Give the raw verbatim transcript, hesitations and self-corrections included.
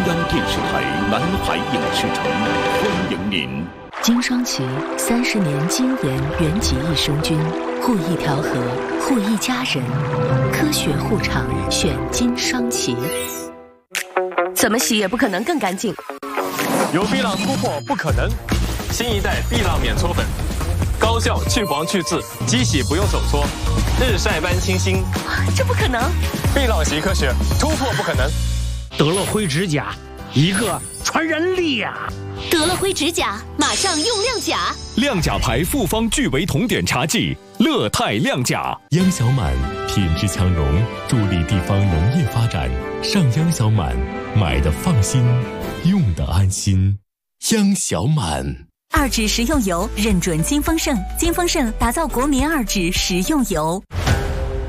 央电视台南海影视城欢迎您。 金双旗三十年金研原籍益生菌，护一条河，护一家人，科学护肠，选金双旗。 怎么洗也不可能更干净。 有碧浪突破不可能，新一代碧浪免搓粉，高效去黄去渍，机洗不用手搓，日晒般清新。 这不可能！ 碧浪洗科学，突破不可能。 德乐辉指甲，一个传人力呀、啊！ 德乐辉指甲，马上用亮甲。 亮甲牌复方聚维酮碘茶剂，乐泰亮甲。 央小满品质强融，助力地方农业发展。上央小满，买的放心，用的安心。央小满。 二指食用油认准金丰盛，金丰盛打造国民二指食用油。